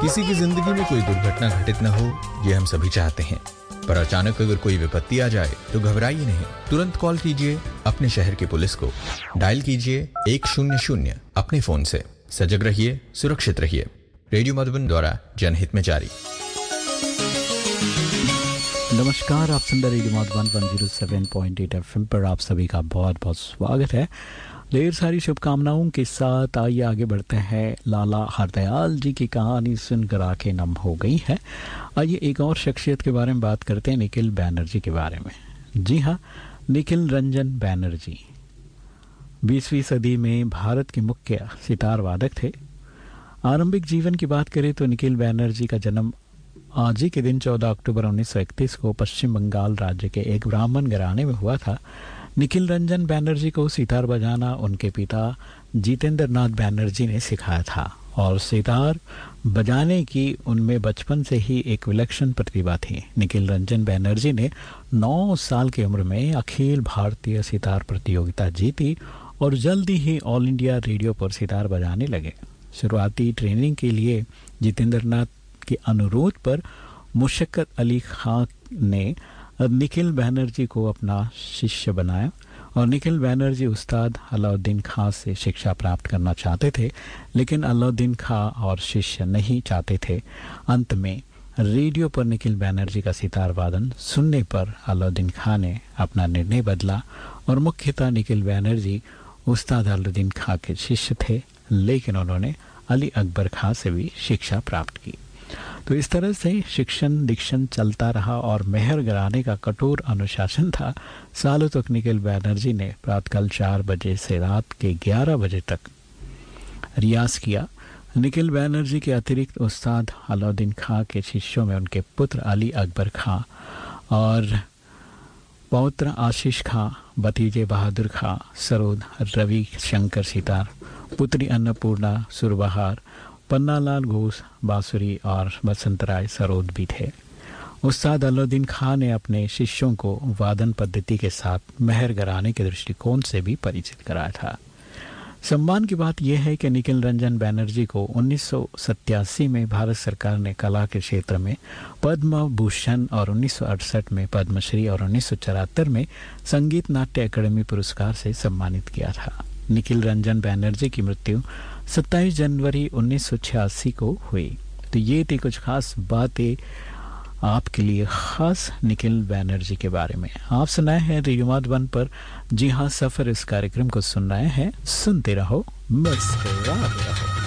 किसी की जिंदगी में कोई दुर्घटना घटित न हो, ये हम सभी चाहते हैं। पर अचानक अगर कोई विपत्ति आ जाए तो घबराइए नहीं, तुरंत कॉल कीजिए अपने शहर की पुलिस को। डायल कीजिए 100 अपने फोन से। सजग रहिए, सुरक्षित रहिए। रेडियो मधुबन द्वारा जनहित में जारी। नमस्कार, आप सुन रहे रेडियो मधुबन 107.8 एफएम पर आप सभी का बहुत बहुत स्वागत है। ढेर सारी शुभकामनाओं के साथ आइए आगे बढ़ते हैं। लाला हरदयाल जी की कहानी सुनकर आंखें नम हो गई है। आइए एक और शख्सियत के बारे में बात करते हैं, निखिल बैनर्जी के बारे में। जी हाँ, निखिल रंजन बैनर्जी 20वीं सदी में भारत के मुख्य सितार वादक थे। आरंभिक जीवन की बात करें तो निखिल बैनर्जी का जन्म आज ही के दिन 14 अक्टूबर 1931 को पश्चिम बंगाल राज्य के एक ब्राह्मण घराने में हुआ था। निखिल रंजन बैनर्जी को सितार बजाना उनके पिता जितेंद्र नाथ बैनर्जी ने सिखाया था और सितार बजाने की उनमें बचपन से ही एक विलक्षण प्रतिभा थी। निखिल रंजन बैनर्जी ने 9 साल की उम्र में अखिल भारतीय सितार प्रतियोगिता जीती और जल्दी ही ऑल इंडिया रेडियो पर सितार बजाने लगे। शुरुआती ट्रेनिंग के लिए जितेंद्र नाथ के अनुरोध पर मुशक्कत अली खान ने निखिल बैनर्जी को अपना शिष्य बनाया और निखिल बैनर्जी उस्ताद अलाउद्दीन खां से शिक्षा प्राप्त करना चाहते थे, लेकिन अलाउद्दीन खां और शिष्य नहीं चाहते थे। अंत में रेडियो पर निखिल बैनर्जी का सितार वादन सुनने पर अलाउद्दीन खां ने अपना निर्णय बदला और मुख्यतः निखिल बैनर्जी उस्ताद अलाउद्दीन खां के शिष्य थे, लेकिन उन्होंने अली अकबर खां से भी शिक्षा प्राप्त की। तो इस तरह से शिक्षण दीक्षण चलता रहा और मेहर घराने का कठोर अनुशासन था। सालों तक निखिल बैनर्जी ने प्रातःकाल 4 बजे से रात के 11 बजे तक रियाज किया। निखिल बैनर्जी के अतिरिक्त उस्ताद अलाउद्दीन खां के शिष्यों में उनके पुत्र अली अकबर खां और पौत्र आशीष खां, भतीजे बहादुर खां सरोद, रवि शंकर सितार, पुत्री अन्नपूर्णा सुरबहार, पन्नालाल घोष बांसुरी और बसंतराय सरोद भी थे। उस्ताद अलाउद्दीन खां ने अपने शिष्यों को वादन पद्धति के साथ मेहर घराने के दृष्टिकोण से भी परिचित कराया था। सम्मान की बात यह है कि निखिल रंजन बैनर्जी को 1987 में भारत सरकार ने कला के क्षेत्र में पद्म भूषण और 1968 में पद्मश्री और 1974 में संगीत नाट्य अकादमी पुरस्कार से सम्मानित किया था। निखिल रंजन बैनर्जी की मृत्यु 27 जनवरी 1986 को हुई। तो ये थी कुछ खास बातें आपके लिए, खास निखिल बैनर्जी के बारे में। आप सुनाए हैं रेडियो मधुबन पर। जी हाँ, सफर इस कार्यक्रम को सुन रहे हैं। सुनते रहो, मुस्कुराते रहो।